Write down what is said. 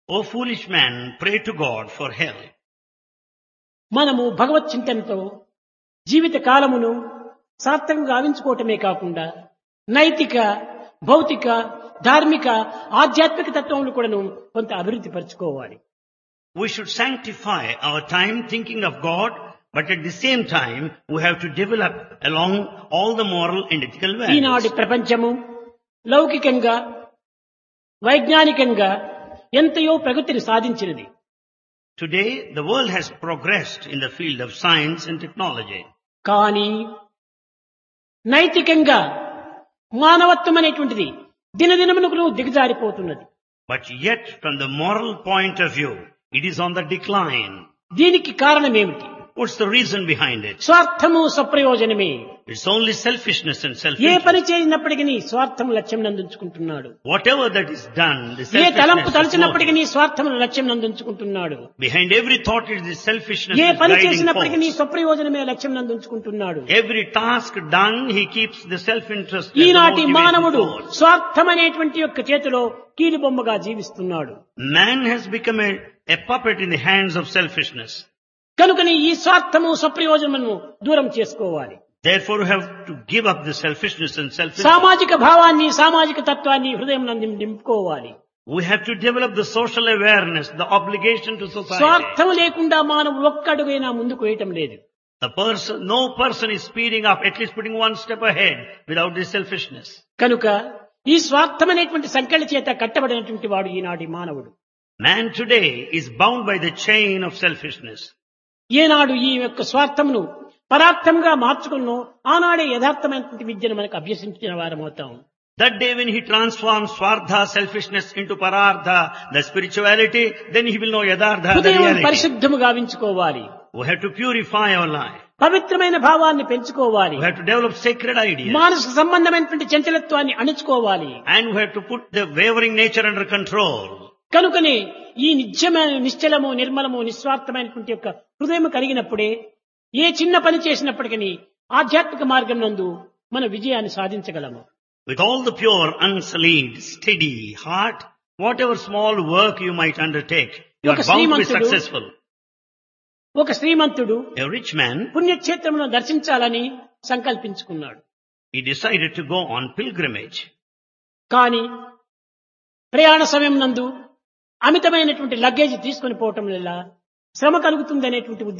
O foolish man, pray to God for help. మనము భగవత్ చింతనతో జీవిత కాలమును సార్థకంగా గావించుకోవటమే కాకుండా నైతిక, భౌతిక, ధార్మిక, ఆధ్యాత్మిక తత్వములు కూడాను కొంత అభివృద్ధి పరచుకోవాలి. We should sanctify our time thinking of God, but at the same time we have to develop along all the moral and ethical ఈనాటి values. ప్రపంచము లౌకికంగా, వైజ్ఞానికంగా ఎంతయో ప్రగతిని సాధించినది. Today the world has progressed in the field of science and technology. కానీ నైతికంగా మానవత్వం అనేటువంటిది దినదినమునకు దిగజారిపోతున్నది. But yet from the moral point of view, it is on the decline. దీనికి కారణం ఏమిటి? What's the reason behind it? స్వార్థము స్వప్రయోజనమే. It's only selfishness and A self-interest. పని చేసినప్పటికీ స్వార్థం లక్ష్యం నందుంచుకుంటున్నాడు. Whatever that is done, the ఏ తలంపు selfishness is తలచినప్పటికీ motive. స్వార్థం లక్ష్యం నందుంచుకుంటున్నాడు. Behind every thought is the selfishness A is పని guiding చేసినప్పటికీ force. స్వప్రయోజనమే లక్ష్యం నందుంచుకుంటున్నాడు. Every task done, he keeps the self-interest as the ఈనాటి motivating మానవుడు force. స్వార్థం అనేటువంటి యొక్క చేతిలో కీలుబొమ్మగా జీవిస్తున్నాడు. Man has become a puppet in the hands of selfishness. కనుకని ఈ స్వార్థము స్వప్రయోజనము దూరం చేసుకోవాలి. Therefore, we have to give up the selfishness and self-interest. సామాజిక భావాన్ని, సామాజిక తత్వాన్ని హృదయం నందు నింపుకోవాలి. We have to develop the social awareness, the obligation to society. స్వార్థం లేకుండా మానవుడు ఒక్క అడుగైనా ముందుకు వేయటం లేదు. No person is speeding up, at least putting one step ahead without this selfishness. కనుక ఈ స్వార్థం అనేటువంటి సంకెళ్ళ చేత కట్టబడినటువంటి వాడు ఈనాటి మానవుడు. Man today is bound by the chain of selfishness. ఏనాడు ఈ యొక్క స్వార్థమును పరార్థంగా మార్చుకున్నో ఆనాడే యథార్థమైనటువంటి విద్యను మనకు అభ్యసించిన వారమవుతాం. That day when he transforms Swardha, selfishness into Parardha, the spirituality, then he will know Yadardha, the హృదయం reality. పరిశుద్ధము గావించుకోవాలి. We have to purify our life. పవిత్రమైన భావాన్ని పెంచుకోవాలి. We have to develop sacred ideas. మానసిక సంబంధమైనటువంటి చంచలత్వాన్ని అణుచుకోవాలి. And we have to put the wavering nature under control. కనుకనే ఈ నిత్యమైన నిశ్చలము, నిర్మలము, నిస్వార్థమైనటువంటి యొక్క హృదయం కలిగినప్పుడే ఏ చిన్న పని చేసినప్పటికీ ఆధ్యాత్మిక మార్గం నందు మన విజయాన్ని సాధించగలము. With all the pure, unsullied, steady heart, whatever small work you might undertake, you are bound to be successful. ఒక శ్రీమంతుడు A rich man, పుణ్యక్షేత్రమును దర్శించాలని సంకల్పించుకున్నాడు. he decided to go on pilgrimage. కానీ ప్రయాణ సమయం నందు అమితమైనటువంటి లగేజ్ తీసుకొని పోవటం వల్ల శ్రమ కలుగుతుంది అనేటువంటి